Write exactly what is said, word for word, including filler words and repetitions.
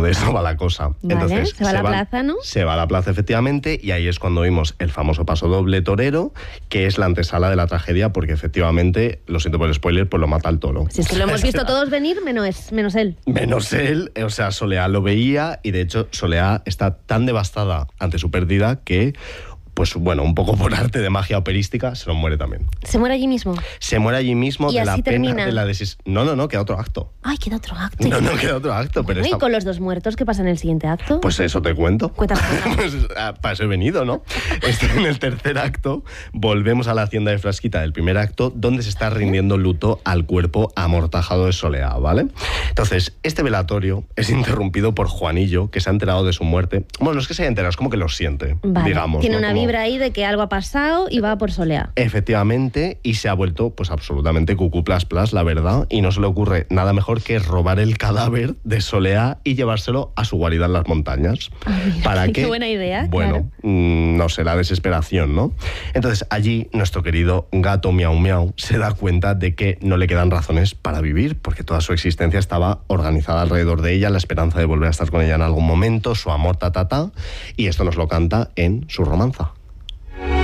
de eso va la cosa. Vale, Entonces, se va a la plaza, ¿no? Se va a la plaza, efectivamente, y ahí es cuando vimos el famoso paso doble torero, que es la antesala de la tragedia, porque efectivamente, lo siento por el spoiler, pues lo mata el toro. Si es que lo hemos visto todos venir, menos, menos él. Menos él, o sea, Soleá lo veía, y de hecho Soleá está tan devastada ante su pérdida que, pues bueno, un poco por arte de magia operística, se nos muere también. ¿Se muere allí mismo? Se muere allí mismo ¿Y de la así pena termina? de la desis... No, no, no, queda otro acto. Ay, queda otro acto. No, no, queda otro acto. Bueno, pero ¿y está... con los dos muertos qué pasa en el siguiente acto? Pues eso te cuento. Cuéntanos. Pues ah, para eso he venido, ¿no? Este, en el tercer acto volvemos a la hacienda de Frasquita del primer acto, donde se está rindiendo luto al cuerpo amortajado de Soleá, ¿vale? Entonces, este velatorio es interrumpido por Juanillo, que se ha enterado de su muerte. Bueno, no es que se haya enterado, es como que lo siente, Vale. digamos. Tiene ¿no? una Como... vibra ahí de que algo ha pasado y va por Soleá. Efectivamente, y se ha vuelto pues absolutamente cucú plas plas, la verdad, y no se le ocurre nada mejor que robar el cadáver de Soleá y llevárselo a su guarida en las montañas. Ay, mira, ¿Para qué qué? buena idea, Bueno, claro. mmm, no sé, la desesperación, ¿no? Entonces allí nuestro querido gato Miau Miau se da cuenta de que no le quedan razones para vivir, porque toda su existencia estaba organizada alrededor de ella, la esperanza de volver a estar con ella en algún momento, su amor, ta, ta, ta, y esto nos lo canta en su romanza.